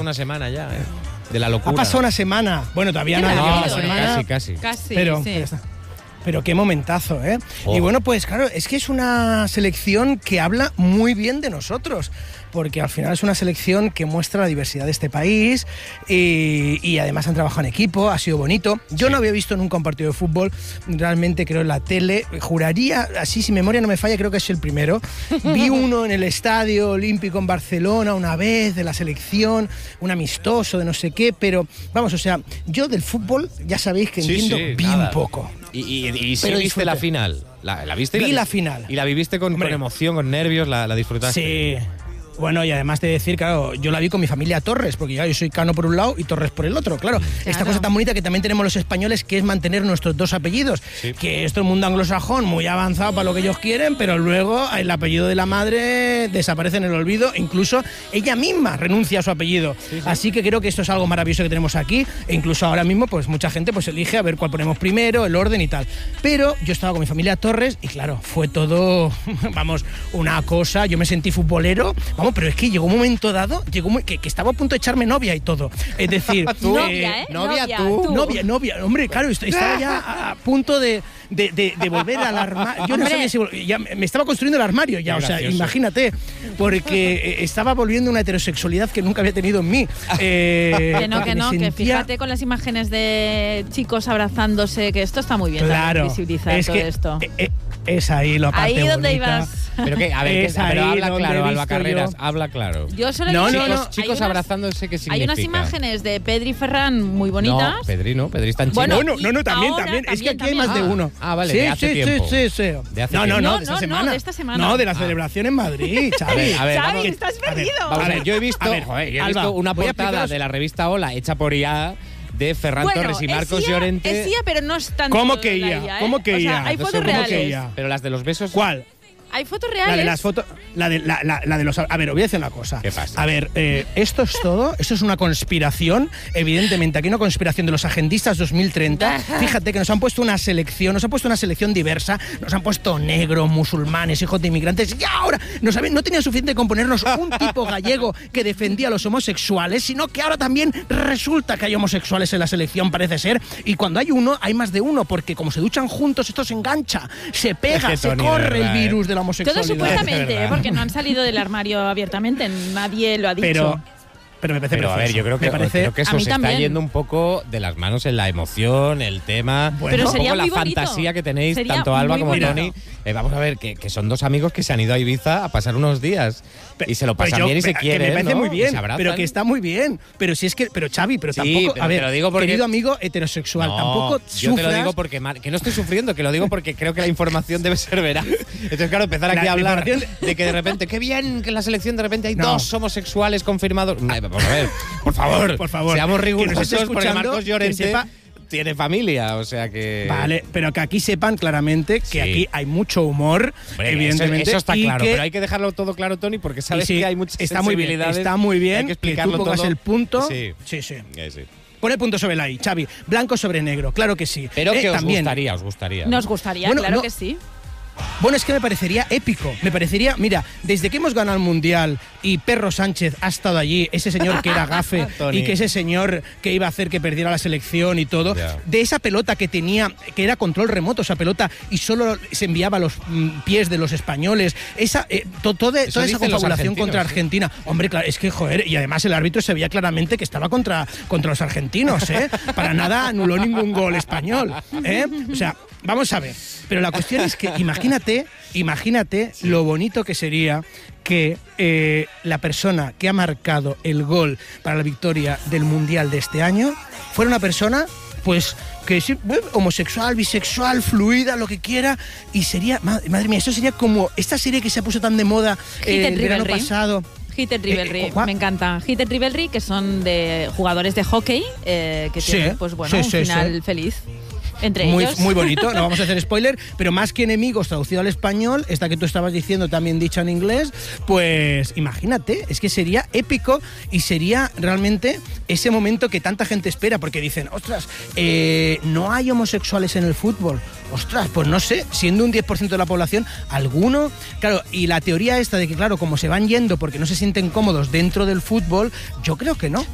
una semana ya, de la locura. Ha pasado una semana. Bueno, todavía no ha llegado la semana. Casi. Pero, sí. pero qué momentazo, ¿eh? Y bueno, pues claro, es que es una selección que habla muy bien de nosotros, porque al final es una selección que muestra la diversidad de este país y además han trabajado en equipo, ha sido bonito. Yo no había visto nunca un partido de fútbol, realmente creo en la tele, juraría, así si memoria no me falla, creo que es el primero. Vi uno en el Estadio Olímpico en Barcelona una vez, de la selección, un amistoso de no sé qué, pero vamos, o sea, yo del fútbol ya sabéis que entiendo bien poco. ¿Y si viste la final? ¿La viste? Vi la final. ¿Y la viviste con emoción, con nervios? ¿La disfrutaste? Sí. Bueno, y además de decir, claro, yo la vi con mi familia Torres, porque ya yo soy Cano por un lado y Torres por el otro, claro. Esta cosa tan bonita que también tenemos los españoles, que es mantener nuestros dos apellidos, que esto es un mundo anglosajón muy avanzado para lo que ellos quieren, pero luego el apellido de la madre desaparece en el olvido, incluso ella misma renuncia a su apellido. Así que creo que esto es algo maravilloso que tenemos aquí, e incluso ahora mismo pues mucha gente pues elige a ver cuál ponemos primero, el orden y tal. Pero yo estaba con mi familia Torres y claro, fue todo, vamos, una cosa, yo me sentí futbolero, vamos, pero es que llegó un momento dado, que estaba a punto de echarme novia y todo. Es decir, novia, hombre, claro, estaba ya a punto de volver al armario. Yo no sabía si ya me estaba construyendo el armario ya, o sea, imagínate, porque estaba volviendo una heterosexualidad que nunca había tenido en mí. Que fíjate con las imágenes de chicos abrazándose, que esto está muy bien, claro, visibilizar todo esto. Es ahí la parte ahí donde bonita. ibas. Pero que, a ver, pero habla claro, Alba Carreras, yo. habla claro. Yo solo he dicho, chicos abrazándose, ¿qué significa? Hay unas imágenes de Pedri y Ferran muy bonitas. No, Pedri está en Chile. Bueno, también. Es que aquí hay más de uno. Vale, de hace tiempo. Sí. De hace No, tiempo. de esta semana. No, de la celebración en Madrid, Xavi. Xavi, estás perdido. Vamos a ver, yo he visto una portada de la revista Hola, hecha por IA, de Ferran Torres y Marcos Llorente. Es IA, pero no es tanto. ¿Cómo que IA? ¿Cómo que IA? O sea, hay fotos reales. Pero las de los besos. ¿Cuál? Hay fotos reales. La de las fotos, la de los. A ver, os voy a decir una cosa. ¿Qué pasa? A ver, esto es todo. Esto es una conspiración. Evidentemente, aquí una conspiración de los agendistas 2030. Fíjate que nos han puesto una selección diversa. Nos han puesto negros, musulmanes, hijos de inmigrantes. Y ahora no tenían suficiente con ponernos un tipo gallego que defendía a los homosexuales, sino que ahora también resulta que hay homosexuales en la selección, parece ser. Y cuando hay uno, hay más de uno, porque como se duchan juntos, esto se engancha, se pega, se corre el virus de la homosexualidad. Todo supuestamente, porque no han salido del armario abiertamente, nadie lo ha dicho. Pero me parece a ver, yo creo que eso se está yendo un poco de las manos en la emoción, el tema, pero sería un poco la fantasía que tenéis, tanto Alba como Tony. Vamos a ver, que son dos amigos que se han ido a Ibiza a pasar unos días y se lo pasan bien y se quieren, que me parece muy bien, pero que está muy bien. Pero si es que, Xavi, sí, tampoco, pero a ver, te lo digo porque, querido amigo heterosexual, tampoco sufras. Yo te lo digo porque, que no estoy sufriendo, que lo digo porque creo que la información debe ser veraz. Entonces, claro, empezar aquí a hablar de que de repente, qué bien que en la selección de repente hay dos homosexuales confirmados. Vamos a ver, por favor, seamos rigurosos, porque Marcos Llorente tiene familia, o sea que... Vale, pero que aquí sepan claramente que aquí hay mucho humor, evidentemente. Eso está claro, pero hay que dejarlo todo claro, Tony, porque sabes que hay muchas sensibilidades. Está muy bien hay que explicarlo que tú pongas todo. el punto. Sí. Pone punto sobre la I, Xavi. Blanco sobre negro, claro que sí. Pero que os también gustaría. Nos gustaría, bueno, claro que sí. Bueno, es que me parecería épico. Me parecería, mira, desde que hemos ganado el Mundial y Perro Sánchez ha estado allí, ese señor que era gafe y que ese señor que iba a hacer que perdiera la selección y todo, de esa pelota que tenía, que era control remoto esa pelota y solo se enviaba a los pies de los españoles, toda esa confabulación contra Argentina. Hombre, claro, es que, joder, y además el árbitro se veía claramente que estaba contra los argentinos, ¿eh? Para nada anuló ningún gol español, ¿eh? O sea, vamos a ver. Pero la cuestión es que imagínate lo bonito que sería que la persona que ha marcado el gol para la victoria del Mundial de este año fuera una persona, pues, que es homosexual, bisexual, fluida, lo que quiera, y sería, madre mía, eso sería como esta serie que se ha puesto tan de moda el verano pasado. Hit and Rivalry, me encanta. Hit and Rivalry, que son de jugadores de hockey que tienen, pues bueno, un final feliz. Entre ellos. Muy bonito, no vamos a hacer spoiler, pero más que enemigos traducido al español, esta que tú estabas diciendo también dicha en inglés, pues imagínate, es que sería épico y sería realmente ese momento que tanta gente espera, porque dicen, ostras, no hay homosexuales en el fútbol. Ostras, pues no sé, siendo un 10% de la población, alguno, claro, y la teoría esta de que, claro, como se van yendo porque no se sienten cómodos dentro del fútbol, yo creo que no.